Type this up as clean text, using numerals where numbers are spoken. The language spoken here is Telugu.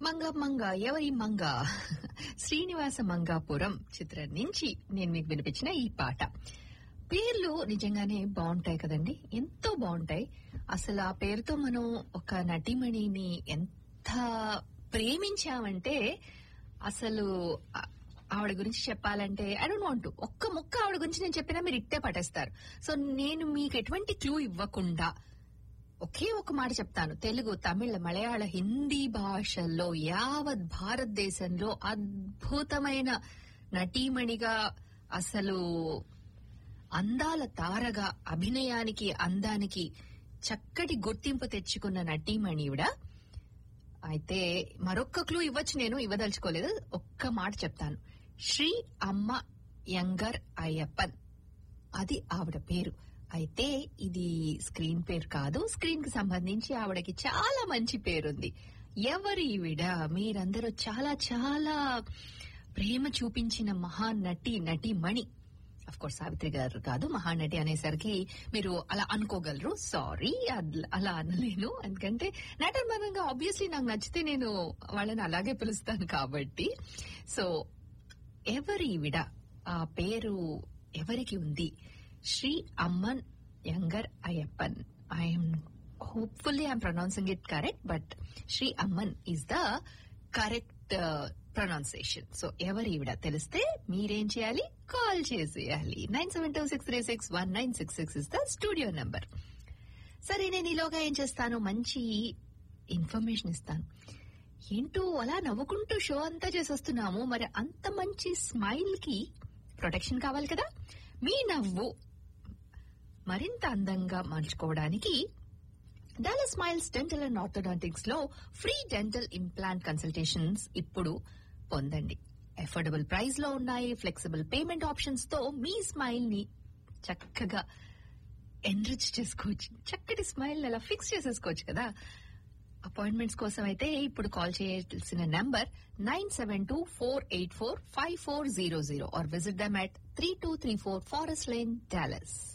మంగ మంగ ఎవరి మంగ శ్రీనివాస మంగాపురం చిత్రం నుంచి నేను మీకు వినిపించిన ఈ పాట. పేర్లు నిజంగానే బాగుంటాయి కదండి, ఎంతో బాగుంటాయి. అసలు ఆ పేరుతో మనం ఒక నటీమణిని ఎంత ప్రేమించామంటే అసలు ఆవిడ గురించి చెప్పాలంటే ఐ డోంట్ వాంట్ టు. ఒక్క ముక్క ఆవిడ గురించి నేను చెప్పినా మీరు ఇట్టే పట్టేస్తారు. సో నేను మీకు ఎటువంటి క్లూ ఇవ్వకుండా ఒకే ఒక మాట చెప్తాను. తెలుగు, తమిళ, మలయాళ, హిందీ భాషల్లో యావత్ భారతదేశంలో అద్భుతమైన నటీమణిగా, అసలు అందాల తారగా, అభినయానికి అందానికి చక్కటి గుర్తింపు తెచ్చుకున్న నటీమణివిడ. అయితే మరొక్క క్లూ ఇవ్వచ్చు, నేను ఇవ్వదలుచుకోలేదు. ఒక్క మాట చెప్తాను. శ్రీ అమ్మ యంగర్ అయ్యప్పన్, అది ఆవిడ పేరు. అయితే ఇది స్క్రీన్ పేరు కాదు, స్క్రీన్ కి సంబంధించి ఆవిడకి చాలా మంచి పేరుంది. ఎవరి ఈవిడ? మీరందరూ చాలా చాలా ప్రేమ చూపించిన నటీమణి. అఫ్ కోర్స్ సావిత్రి గారు కాదు, మహానటి అనేసరికి మీరు అలా అనుకోగలరు. సారీ, అలా అనలేను. ఎందుకంటే నటనపరంగా ఆబ్వియస్లీ నాకు నచ్చితే నేను వాళ్ళని అలాగే పిలుస్తాను కాబట్టి. సో ఎవరి ఈవిడ? ఆ పేరు ఎవరికి ఉంది? Shri Amman younger Ayyappan. Hopefully I'm pronouncing it correct, but Shri Amman is the correct pronunciation. So ఎవరి ఈవిడ తెలిస్తే మీరేం చేయాలి? కాల్ చేసేయాలి. 9726361966 ఇస్ ద స్టూడియో నంబర్. సరే, నేను ఈలోగా ఏం చేస్తాను, మంచి ఇన్ఫర్మేషన్ ఇస్తాను. ఏంటో అలా నవ్వుకుంటూ షో అంతా చేసేస్తున్నాము, మరి అంత మంచి స్మైల్ కి ప్రొటెక్షన్ కావాలి కదా. మీ నవ్వు మరింత అందంగా మార్చుకోవడానికి Dallas smiles dental and orthodontics లో ఫ్రీ డెంటల్ ఇంప్లాంట్ కన్సల్టేషన్స్ ఇప్పుడు పొందండి. అఫోర్డబుల్ ప్రైస్ లో ఉన్నాయి. ఫ్లెక్సిబుల్ పేమెంట్ ఆప్షన్స్ తో మీ స్మైల్ ని చక్కగా ఎన్రిచ్ చేసుకోవచ్చు. చక్కటి స్మైల్ అలా ఫిక్స్ చేసేసుకోవచ్చు కదా. అపాయింట్మెంట్స్ కోసం అయితే ఇప్పుడు కాల్ చేయాల్సిన number 972-484-5400 or visit them at 3234 Forest Lane, Dallas.